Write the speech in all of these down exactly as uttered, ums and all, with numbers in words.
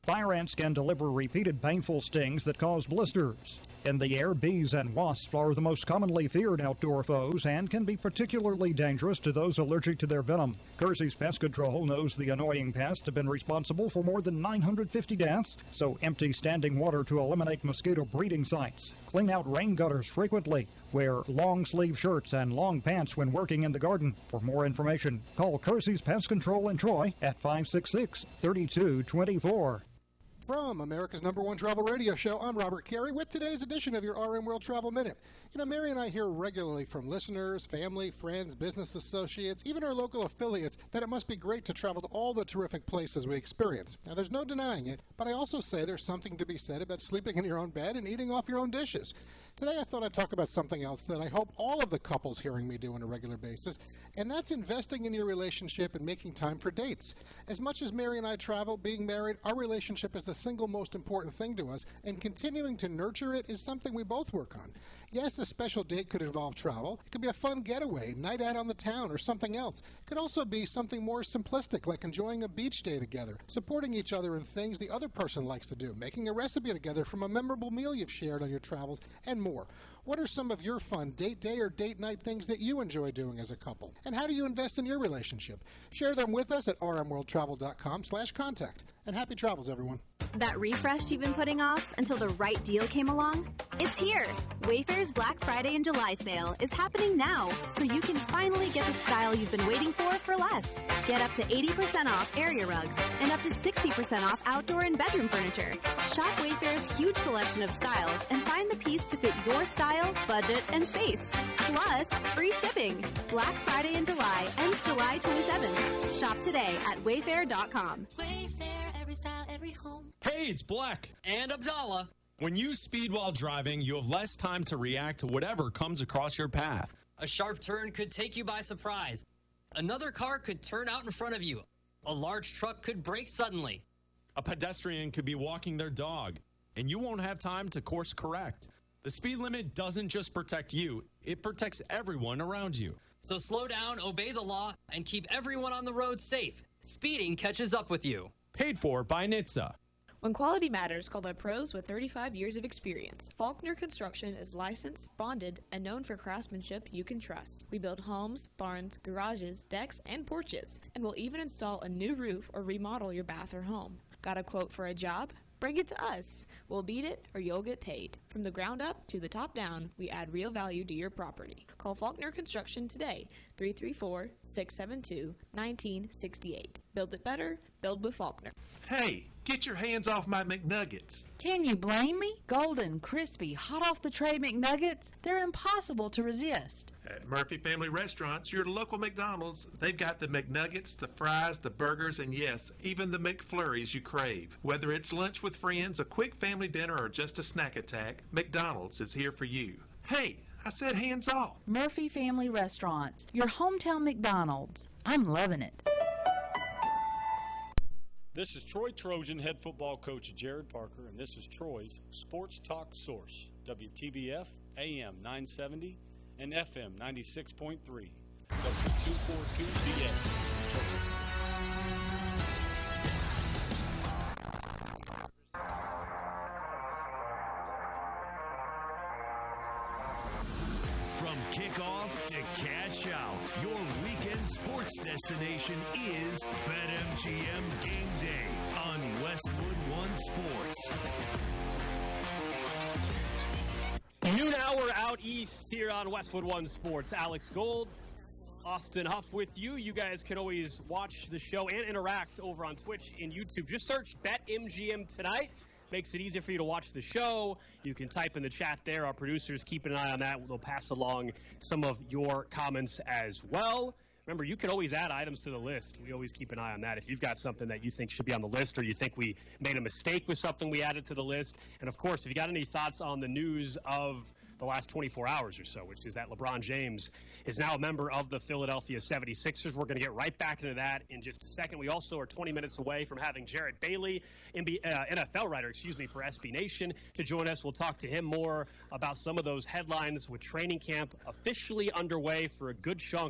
Fire ants can deliver repeated painful stings that cause blisters. In the air, bees and wasps are the most commonly feared outdoor foes and can be particularly dangerous to those allergic to their venom. Kersey's Pest Control knows the annoying pests have been responsible for more than nine hundred fifty deaths, so empty standing water to eliminate mosquito breeding sites. Clean out rain gutters frequently. Wear long-sleeve shirts and long pants when working in the garden. For more information, call Kersey's Pest Control in Troy at five six six, three two two four. From America's number one travel radio show, I'm Robert Carey with today's edition of your R M World Travel Minute. You know, Mary and I hear regularly from listeners, family, friends, business associates, even our local affiliates, that it must be great to travel to all the terrific places we experience. Now, there's no denying it, but I also say there's something to be said about sleeping in your own bed and eating off your own dishes. Today, I thought I'd talk about something else that I hope all of the couples hearing me do on a regular basis, and that's investing in your relationship and making time for dates. As much as Mary and I travel, being married, our relationship is the single most important thing to us, and continuing to nurture it is something we both work on. Yes, a special date could involve travel. It could be a fun getaway, night out on the town, or something else. It could also be something more simplistic, like enjoying a beach day together, supporting each other in things the other person likes to do, making a recipe together from a memorable meal you've shared on your travels, and more. What are some of your fun date day or date night things that you enjoy doing as a couple? And how do you invest in your relationship? Share them with us at r m world travel dot com slash contact. And happy travels, everyone. That refresh you've been putting off until the right deal came along? It's here! Wayfair's Black Friday and July sale is happening now, so you can finally get the style you've been waiting for for less. Get up to eighty percent off area rugs and up to sixty percent off outdoor and bedroom furniture. Shop Wayfair's huge selection of styles and find the piece to fit your style, budget, and space. Plus, free shipping. Black Friday in July ends July twenty-seventh. Shop today at wayfair dot com. Wayfair, every style, every home. Hey, it's Black. And Abdallah. When you speed while driving, you have less time to react to whatever comes across your path. A sharp turn could take you by surprise. Another car could turn out in front of you. A large truck could brake suddenly. A pedestrian could be walking their dog, and you won't have time to course correct. The speed limit doesn't just protect you, it protects everyone around you. So slow down, obey the law, and keep everyone on the road safe. Speeding catches up with you. Paid for by N H T S A. When quality matters, call the pros with thirty-five years of experience. Faulkner Construction is licensed, bonded, and known for craftsmanship you can trust. We build homes, barns, garages, decks, and porches, and will even install a new roof or remodel your bath or home. Got a quote for a job? Bring it to us. We'll beat it or you'll get paid. From the ground up to the top down, we add real value to your property. Call Faulkner Construction today, three three four, six seven two, one nine six eight. Build it better, build with Faulkner. Hey, get your hands off my McNuggets. Can you blame me? Golden, crispy, hot off the tray McNuggets, they're impossible to resist. At Murphy Family Restaurants, your local McDonald's, they've got the McNuggets, the fries, the burgers, and yes, even the McFlurries you crave. Whether it's lunch with friends, a quick family dinner, or just a snack attack, McDonald's is here for you. Hey, I said hands off. Murphy Family Restaurants, your hometown McDonald's. I'm loving it. This is Troy Trojan head football coach Jared Parker, and this is Troy's Sports Talk Source, W T B F A M nine seventy and F M ninety-six point three, W two forty-two D A. From kickoff to cash out, your weekend sports destination is BetMGM Game Day on Westwood One Sports. Noon hour out east here on Westwood One Sports. Alex Gold, Austin Huff with you. You guys can always watch the show and interact over on Twitch and YouTube. Just search BetMGM Tonight. Makes it easier for you to watch the show. You can type in the chat there. Our producers keep an eye on that. They'll pass along some of your comments as well. Remember, you can always add items to the list. We always keep an eye on that. If you've got something that you think should be on the list or you think we made a mistake with something we added to the list. And, of course, if you got any thoughts on the news of the last twenty-four hours or so, which is that LeBron James is now a member of the Philadelphia seventy-sixers. We're going to get right back into that in just a second. We also are twenty minutes away from having Jared Bailey, N B A, uh, N F L writer, excuse me, for S B Nation, to join us. We'll talk to him more about some of those headlines with training camp officially underway for a good chunk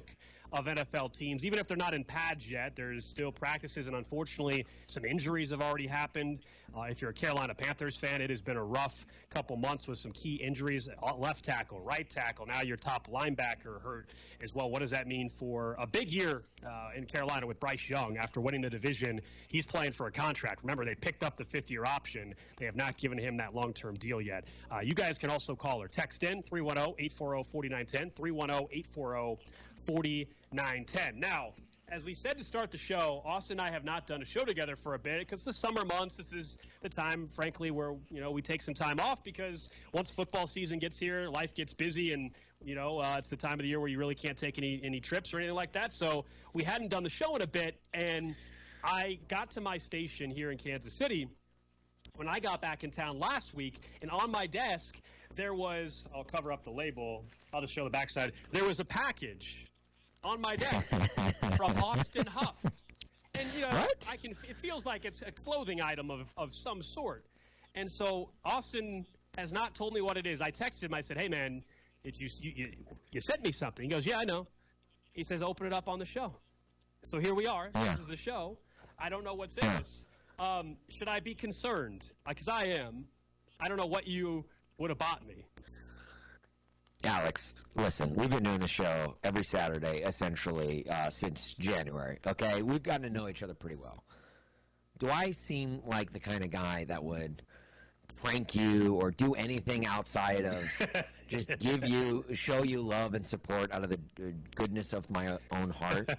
of N F L teams. Even if they're not in pads yet, there's still practices, and unfortunately, some injuries have already happened. Uh, if you're a Carolina Panthers fan, it has been a rough couple months with some key injuries. Left tackle, right tackle, now your top linebacker hurt as well. What does that mean for a big year uh, in Carolina with Bryce Young after winning the division? He's playing for a contract. Remember, they picked up the fifth-year option. They have not given him that long-term deal yet. Uh, you guys can also call or text in three one zero, eight four zero, four nine one zero, three one zero, eight four zero, four nine one zero. Now, as we said to start the show, Austin and I have not done a show together for a bit because the summer months, this is the time, frankly, where, you know, we take some time off because once football season gets here, life gets busy, and, you know, uh, it's the time of the year where you really can't take any, any trips or anything like that. So we hadn't done the show in a bit, and I got to my station here in Kansas City when I got back in town last week, and on my desk there was, I'll cover up the label, I'll just show the backside, there was a package on my desk from Austin Huff. And, you know, what? I can, it feels like it's a clothing item of, of some sort. And so Austin has not told me what it is. I texted him. I said, hey, man, did you, you, you sent me something. He goes, yeah, I know. He says, open it up on the show. So here we are. Yeah. This is the show. I don't know what's in this. Um, should I be concerned? Because I am. I don't know what you would have bought me. Alex, listen, we've been doing the show every Saturday, essentially, uh, since January, okay? We've gotten to know each other pretty well. Do I seem like the kind of guy that would prank you or do anything outside of just give you, show you love and support out of the goodness of my own heart?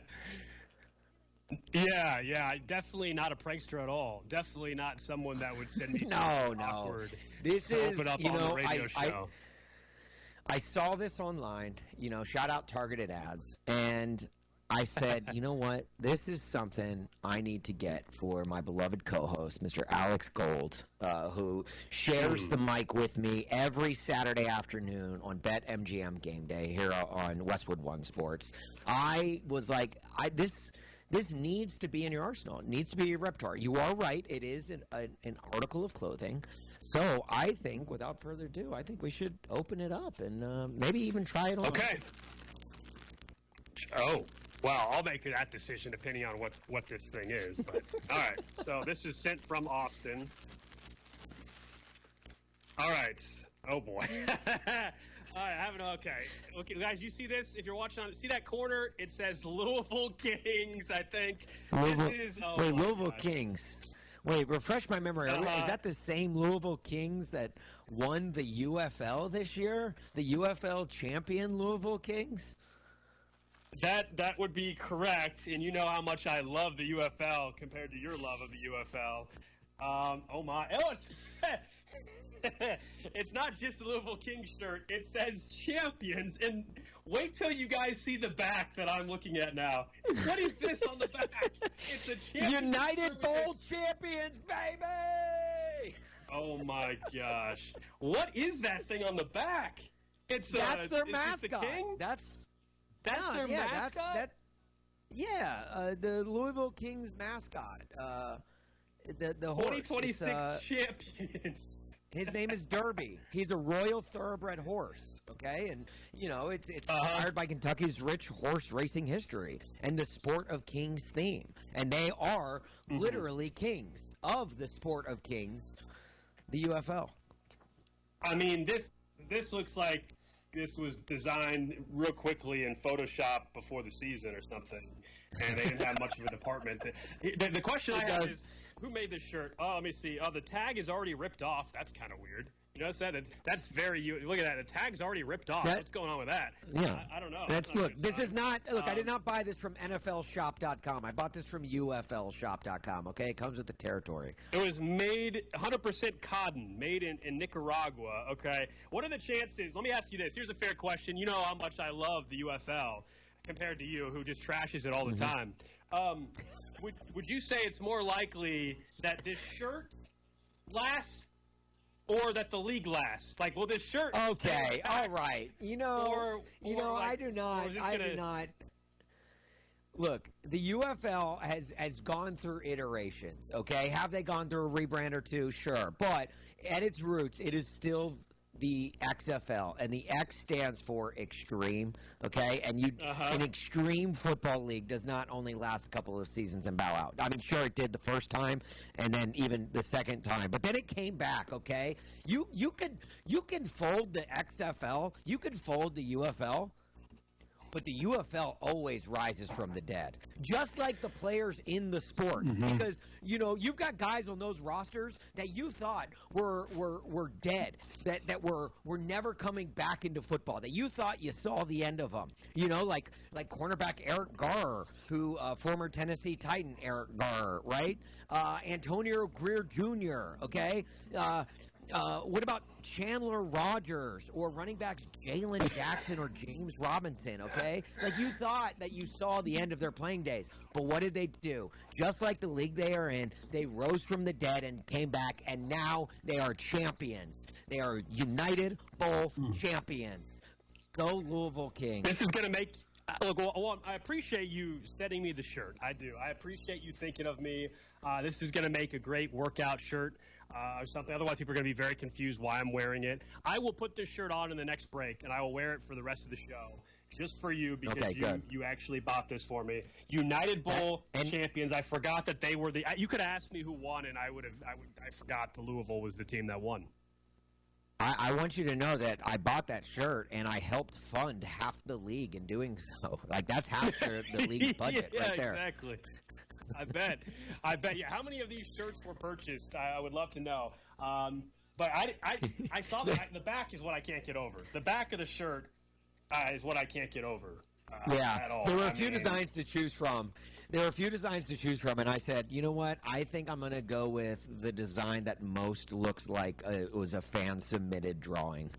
Yeah, yeah, definitely not a prankster at all. Definitely not someone that would send me no, something no. awkward. This to is, open up you on know, the radio I, show. I, I saw this online, you know, shout out targeted ads, and I said, you know what, this is something I need to get for my beloved co-host, Mister Alex Gold, uh, who shares Mm. the mic with me every Saturday afternoon on BetMGM Game Day here on Westwood One Sports. I was like, I this... This needs to be in your arsenal. It needs to be your repertoire. You are right. It is an, an, an article of clothing. So I think, without further ado, I think we should open it up and uh, maybe even try it on. Okay. Oh, well, I'll make that decision depending on what, what this thing is. But all right. So this is sent from Austin. All right. Oh, boy. All right, I have an okay. Okay, guys, you see this? If you're watching on, see that corner? It says Louisville Kings, I think. Louisville, This is, oh wait, my Louisville gosh. Kings. Wait, refresh my memory. Are we- Uh-huh. Is that the same Louisville Kings that won the U F L this year? The U F L champion Louisville Kings? That that would be correct, and you know how much I love the U F L compared to your love of the U F L. Um, oh my! Oh, it's it's not just the Louisville Kings shirt. It says champions, and wait till you guys see the back that I'm looking at now. What is this on the back? It's a champion. United Bowl champions, baby! Oh my gosh! What is that thing on the back? It's uh, That's their is this a mascot. king? That's That's yeah, their yeah, mascot. That's, that, yeah, uh, the Louisville Kings mascot. Uh, the the horse. twenty twenty-six It's, uh, champions. His name is Derby. He's a royal thoroughbred horse, okay? And, you know, it's it's Uh-huh. inspired by Kentucky's rich horse racing history and the sport of kings theme. And they are Mm-hmm. literally kings of the sport of kings, the U F L. I mean, this this looks like this was designed real quickly in Photoshop before the season or something, and they didn't have much of a department. The, the question I It have does. is, who made this shirt? Oh, let me see. Oh, the tag is already ripped off. That's kind of weird. You notice that? That's very. You look at that. The tag's already ripped off. That- What's going on with that? Yeah. I, I don't know. That's not a look, good this sign. is not look, I Um, did not buy this from N F L shop dot com. I bought this from U F L shop dot com, okay? It comes with the territory. It was made one hundred percent cotton, made in, in Nicaragua, okay? What are the chances? Let me ask you this. Here's a fair question. You know how much I love the U F L compared to you, who just trashes it all the Mm-hmm. time. Um, would, would you say it's more likely that this shirt lasts or that the league lasts? Like, will this shirt stay Okay, intact? all right. You know, Or- you or know, I like- do or not. is this I gonna- do not. Look, the U F L has has gone through iterations. Okay, have they gone through a rebrand or two? Sure, but at its roots, it is still the X F L, and the X stands for extreme, okay? And you, Uh-huh. an extreme football league does not only last a couple of seasons and bow out. I mean, sure, it did the first time, and then even the second time, but then it came back, okay? You you could you can fold the X F L, you could fold the U F L, but the U F L always rises from the dead, just like the players in the sport. Mhm. Because, you know, you've got guys on those rosters that you thought were were, were dead, that, that were, were never coming back into football, that you thought you saw the end of them. You know, like like cornerback Eric Garr, who uh, former Tennessee Titan Eric Garr, right? Uh, Antonio Greer Junior, okay? Uh, Uh, what about Chandler Rogers or running backs Jalen Jackson or James Robinson, okay? Like, you thought that you saw the end of their playing days. But what did they do? Just like the league they are in, they rose from the dead and came back, and now they are champions. They are United Bowl champions. Go Louisville Kings. This is going to make – look, well, well, I appreciate you sending me the shirt. I do. I appreciate you thinking of me. Uh, this is going to make a great workout shirt. Uh, or something. Otherwise, people are going to be very confused why I'm wearing it. I will put this shirt on in the next break, and I will wear it for the rest of the show, just for you, because Okay, you, good. you actually bought this for me. United Bowl champions. I forgot that they were the. You could have asked me who won, and I would have. I would. I forgot the Louisville was the team that won. I, I want you to know that I bought that shirt and I helped fund half the league in doing so. Like, that's half the, the league's budget yeah, right there. exactly. I bet. I bet. Yeah. How many of these shirts were purchased? I, I would love to know. Um, but I, I, I saw the, the back is what I can't get over. The back of the shirt uh, is what I can't get over. Uh, Yeah, at all. there were a I few mean, designs to choose from. There were a few designs to choose from, and I said, you know what? I think I'm going to go with the design that most looks like a, it was a fan-submitted drawing.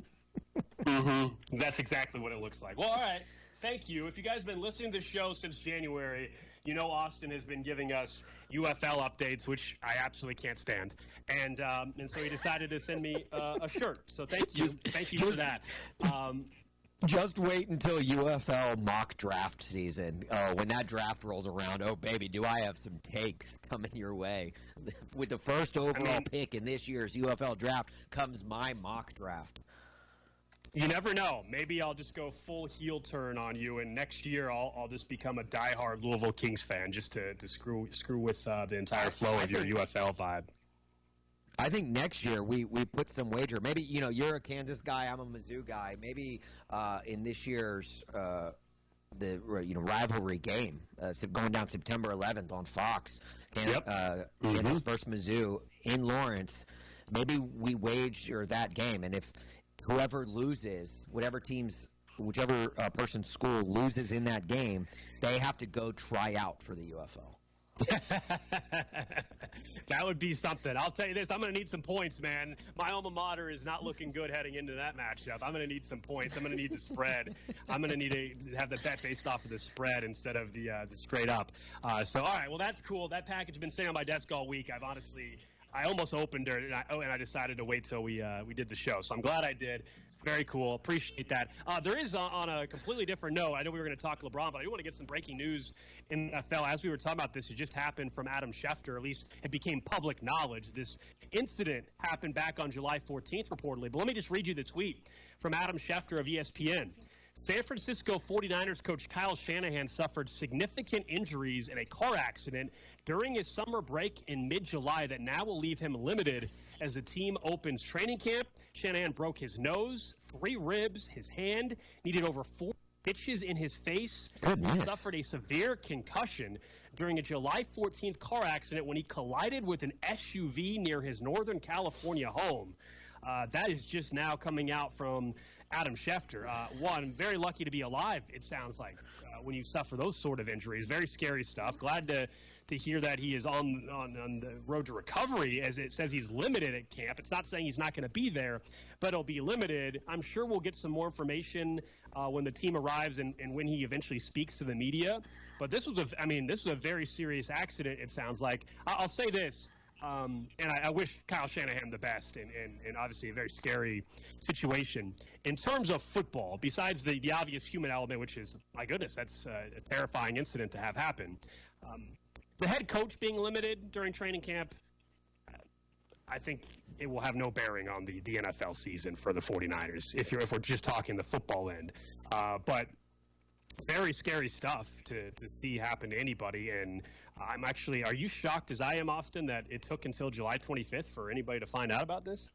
Mm-hmm. That's exactly what it looks like. Well, all right. Thank you. If you guys have been listening to the show since January, you know Austin has been giving us U F L updates, which I absolutely can't stand. And um, and so he decided to send me uh, a shirt. So thank you. Thank you for that. Um, Just wait until U F L mock draft season. Oh, when that draft rolls around, oh, baby, do I have some takes coming your way. With the first overall I mean, pick in this year's U F L draft comes my mock draft. You never know. Maybe I'll just go full heel turn on you, and next year I'll, I'll just become a diehard Louisville Kings fan just to, to screw screw with uh, the entire flow of your U F L vibe. I think next year we, we put some wager. Maybe, you know, you're a Kansas guy, I'm a Mizzou guy. Maybe uh, in this year's uh, the you know rivalry game, uh, so going down September eleventh on Fox, and, Yep. uh, Mhm. Kansas versus Mizzou in Lawrence, maybe we wager that game. And if whoever loses, whatever team's, whichever uh, person's school loses in that game, they have to go try out for the U F L. That would be something. I'll tell you this. I'm going to need some points, man. My alma mater is not looking good heading into that matchup. I'm going to need some points. I'm going to need the spread. I'm going to need to have the bet based off of the spread instead of the, uh, the straight up. Uh, so, all right. Well, that's cool. That package has been sitting on my desk all week. I've honestly – I almost opened it, and I, oh, and I decided to wait till we uh, we did the show. So I'm glad I did. Very cool. Appreciate that. Uh, there is, uh, on a completely different note, I know we were going to talk LeBron, but I do want to get some breaking news in the N F L. As we were talking about this, it just happened from Adam Schefter. At least it became public knowledge. This incident happened back on July fourteenth, reportedly. But let me just read you the tweet from Adam Schefter of E S P N. San Francisco forty-niners coach Kyle Shanahan suffered significant injuries in a car accident during his summer break in mid-July that now will leave him limited as the team opens training camp. Shanahan broke his nose, three ribs, his hand, needed over four stitches in his face. Goodness. He suffered a severe concussion during a July fourteenth car accident when he collided with an S U V near his Northern California home. Uh, that is just now coming out from Adam Schefter. Uh, one, very lucky to be alive, it sounds like, uh, when you suffer those sort of injuries. Very scary stuff. Glad to to hear that he is on, on, on the road to recovery, as it says he's limited at camp. It's not saying he's not going to be there, but he'll be limited. I'm sure we'll get some more information uh, when the team arrives and, and when he eventually speaks to the media. But this was, a, I mean, this was a very serious accident, it sounds like. I- I'll say this. Um, and I, I wish Kyle Shanahan the best, and, and, and obviously a very scary situation. In terms of football, besides the, the obvious human element, which is, my goodness, that's uh, a terrifying incident to have happen, um, the head coach being limited during training camp, I think it will have no bearing on the, the N F L season for the 49ers if you're if we're just talking the football end. Uh, but very scary stuff to, to see happen to anybody. And I'm actually, are you shocked as I am, Austin, that it took until July twenty-fifth for anybody to find out about this?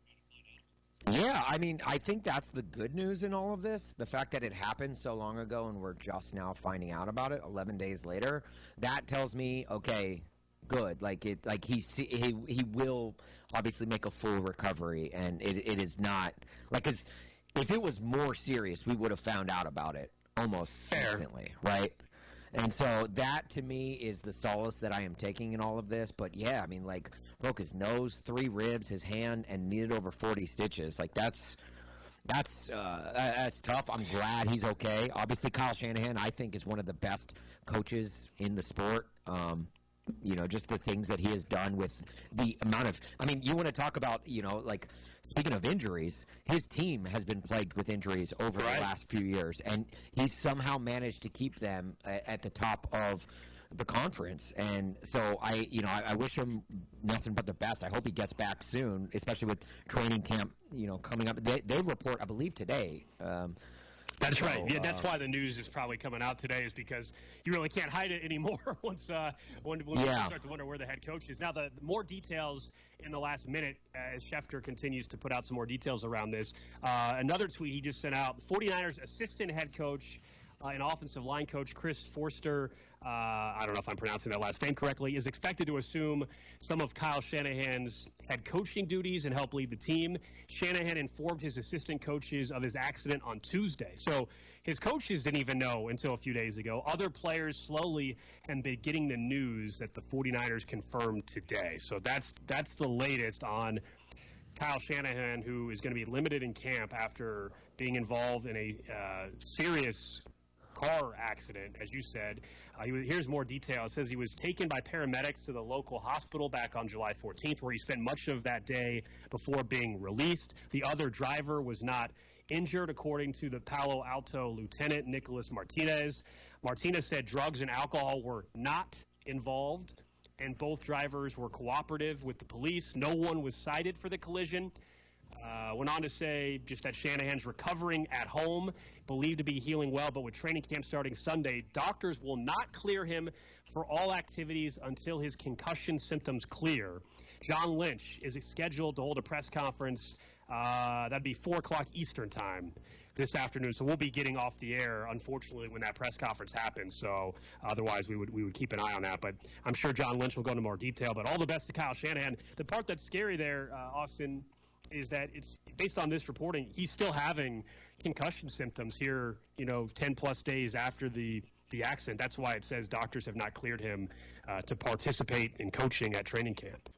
Yeah, I mean, I think that's the good news in all of this. The fact that it happened so long ago and we're just now finding out about it eleven days later, that tells me, okay, good. Like it, like he he he will obviously make a full recovery, and it it is not like, 'cause if it was more serious, we would have found out about it almost instantly, right? And so that to me is the solace that I am taking in all of this. But yeah, I mean, like, broke his nose, three ribs, his hand, and needed over forty stitches. Like, that's that's uh, that's tough. I'm glad he's okay. Obviously, Kyle Shanahan, I think, is one of the best coaches in the sport. Um, you know, just the things that he has done with the amount of – I mean, you want to talk about, you know, like, speaking of injuries, his team has been plagued with injuries over right. the last few years, and he's somehow managed to keep them at the top of the conference. And so I, you know, I, I wish him nothing but the best. I hope he gets back soon, especially with training camp, you know, coming up. They, they report, I believe, today. Um, That's so, right. Yeah, that's uh, why the news is probably coming out today, is because you really can't hide it anymore once uh, when, when yeah. we start to wonder where the head coach is. Now, the, the more details in the last minute uh, as Schefter continues to put out some more details around this. Uh, another tweet he just sent out, 49ers assistant head coach uh, and offensive line coach Chris Forster, uh, I don't know if I'm pronouncing that last name correctly, is expected to assume some of Kyle Shanahan's head coaching duties and help lead the team. Shanahan informed his assistant coaches of his accident on Tuesday. So his coaches didn't even know until a few days ago. Other players slowly have been getting the news that the 49ers confirmed today. So that's that's the latest on Kyle Shanahan, who is going to be limited in camp after being involved in a uh, serious car accident, as you said. Uh, he was, here's more detail. It says he was taken by paramedics to the local hospital back on July fourteenth, where he spent much of that day before being released. The other driver was not injured, according to the Palo Alto Lieutenant Nicholas Martinez. Martinez said drugs and alcohol were not involved, and both drivers were cooperative with the police. No one was cited for the collision. Uh, went on to say just that Shanahan's recovering at home, believed to be healing well, but with training camp starting Sunday, doctors will not clear him for all activities until his concussion symptoms clear. John Lynch is scheduled to hold a press conference. Uh, that'd be four o'clock Eastern time this afternoon. So we'll be getting off the air, unfortunately, when that press conference happens. So otherwise, we would we would keep an eye on that. But I'm sure John Lynch will go into more detail. But all the best to Kyle Shanahan. The part that's scary there, uh, Austin, is that it's based on this reporting, he's still having concussion symptoms here, you know, ten plus days after the, the accident. That's why it says doctors have not cleared him uh, to participate in coaching at training camp.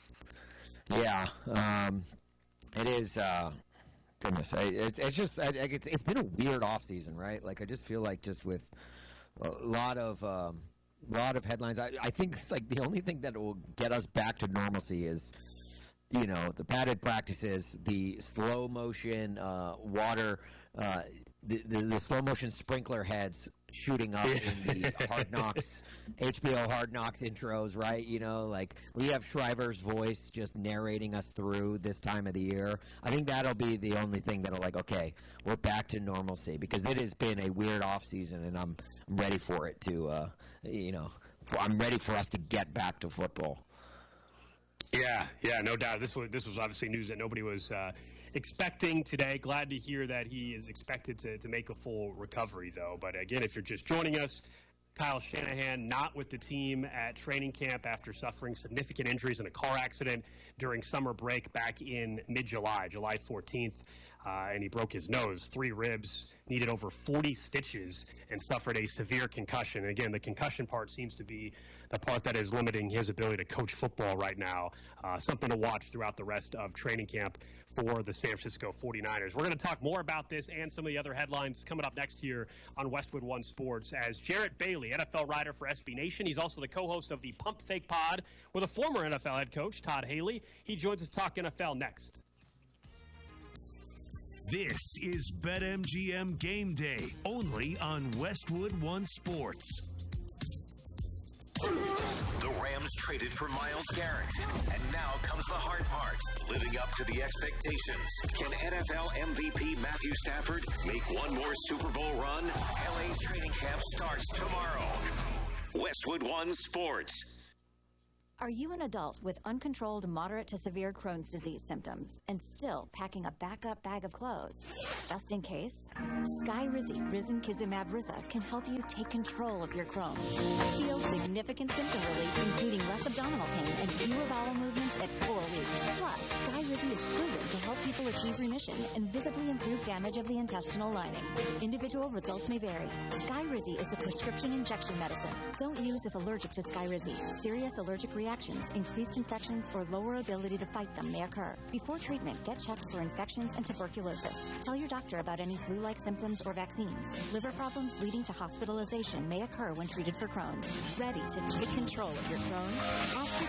Yeah, um, it is, uh, goodness, I, it's, it's just, I, it's, it's been a weird off season, right? Like, I just feel like just with a lot of, um, lot of headlines, I, I think it's like the only thing that will get us back to normalcy is, you know, the padded practices, the slow motion uh, water, uh, the, the, the slow motion sprinkler heads shooting up in the Hard Knocks, H B O Hard Knocks intros, right? You know, like Liev Schreiber's voice just narrating us through this time of the year. I think that'll be the only thing that'll, like, okay, we're back to normalcy, because it has been a weird off season, and I'm, I'm ready for it to, uh, you know, for, I'm ready for us to get back to football. Yeah, yeah, no doubt. This was this was obviously news that nobody was uh, expecting today. Glad to hear that he is expected to, to make a full recovery, though. But again, if you're just joining us, Kyle Shanahan not with the team at training camp after suffering significant injuries in a car accident during summer break back in mid-July, July fourteenth. Uh, and he broke his nose, three ribs, needed over forty stitches, and suffered a severe concussion. And again, the concussion part seems to be the part that is limiting his ability to coach football right now. Uh, something to watch throughout the rest of training camp for the San Francisco forty-niners. We're going to talk more about this and some of the other headlines coming up next here on Westwood One Sports as Jarrett Bailey, N F L writer for S B Nation. He's also the co-host of the Pump Fake Pod with a former N F L head coach, Todd Haley. He joins us to talk N F L next. This is BetMGM Game Day, only on Westwood One Sports. The Rams traded for Myles Garrett. And now comes the hard part, living up to the expectations. Can N F L M V P Matthew Stafford make one more Super Bowl run? L A's training camp starts tomorrow. Westwood One Sports. Are you an adult with uncontrolled moderate to severe Crohn's disease symptoms and still packing a backup bag of clothes? Just in case, Skyrizi Risankizumab Riza can help you take control of your Crohn's. Feel significant symptom relief, including less abdominal pain and fewer bowel movements at four weeks. Plus, Skyrizi is proven to help people achieve remission and visibly improve damage of the intestinal lining. Individual results may vary. Skyrizi is a prescription injection medicine. Don't use if allergic to Skyrizi. Serious allergic reactions Reactions, increased infections, or lower ability to fight them may occur. Before treatment, get checked for infections and tuberculosis. Tell your doctor about any flu-like symptoms or vaccines. Liver problems leading to hospitalization may occur when treated for Crohn's. Ready to take control of your Crohn's? Ask your